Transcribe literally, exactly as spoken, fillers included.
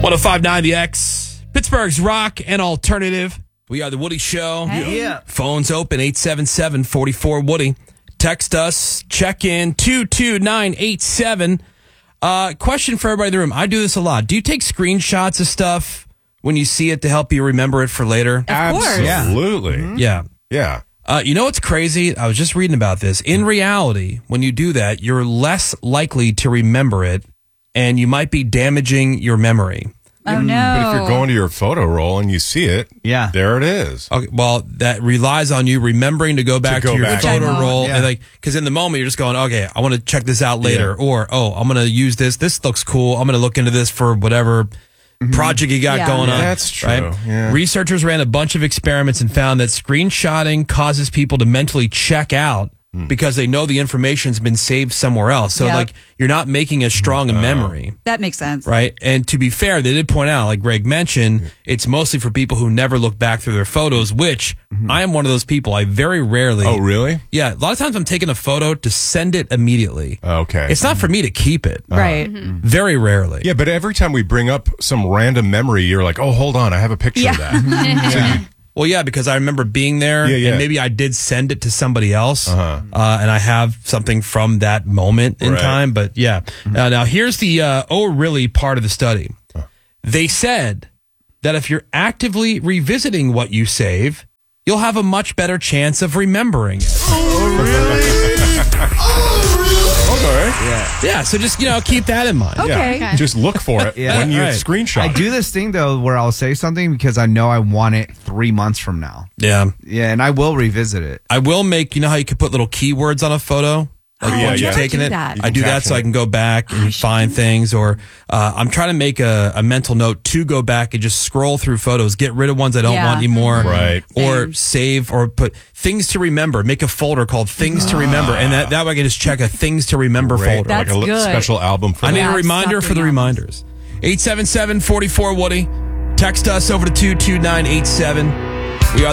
one oh five point nine The X, Pittsburgh's rock and alternative. We are the Woody Show. Hey. Yeah. Phones open, eight seven seven, four four, Woody. Text us, check in, two two nine eight seven. Uh, question for everybody in the room. I do this a lot. Do you take screenshots of stuff when you see it to help you remember it for later? Of course. Absolutely. Mm-hmm. Yeah. Yeah. Uh, you know what's crazy? I was just reading about this. In reality, when you do that, you're less likely to remember it, and you might be damaging your memory. Oh, no. But if you're going to your photo roll and you see it, yeah, there it is. Okay, well, that relies on you remembering to go back to, to, go to your back. photo roll, yeah. and like, because in the moment you're just going, okay, I want to check this out later, yeah. or oh, I'm going to use this. This looks cool. I'm going to look into this for whatever mm-hmm. project you got yeah. going on. That's true. Right? Yeah. Researchers ran a bunch of experiments and found that screenshotting causes people to mentally check out because they know the information's been saved somewhere else. So, yep. like, you're not making as strong a memory. That makes sense. Right? And to be fair, they did point out, like Greg mentioned, it's mostly for people who never look back through their photos, which mm-hmm. I am one of those people. I very rarely. Oh, really? Yeah. A lot of times I'm taking a photo to send it immediately. Okay. It's not for me to keep it. Right. Mm-hmm. Very rarely. Yeah, but every time we bring up some random memory, you're like, oh, hold on, I have a picture yeah. of that. So you, Well, yeah, because I remember being there, yeah, yeah. and maybe I did send it to somebody else, uh-huh. uh, and I have something from that moment in right. time. But yeah, mm-hmm. uh, now here's the uh, oh really part of the study. Uh. They said that if you're actively revisiting what you save, you'll have a much better chance of remembering it. Oh, really? oh, really? Okay. Yeah. Yeah, so just, you know, keep that in mind. Okay. Yeah. Just look for it Yeah. when you Right. screenshot I it. do this thing, though, where I'll say something because I know I want it three months from now. Yeah. Yeah, and I will revisit it. I will make, you know how you can put little keywords on a photo? Like Oh, yeah, once yeah. you've taken do it, that. You I can do that caption so I it. can go back and find things. Or uh, I'm trying to make a, a mental note to go back and just scroll through photos, get rid of ones I don't Yeah. want anymore. Right. Or Same. save or put things to remember. Make a folder called things to remember. And that, that way I can just check a things to remember Great. folder. That's like a li- good. special album for I need that. Yeah, a reminder stop for the doing that. reminders. eight seven seven, four four, Woody. Text us over to two two nine eight seven. We are the